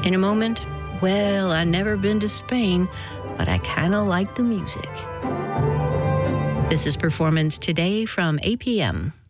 In a moment, well, I've never been to Spain, but I kind of like the music. This is Performance Today from APM.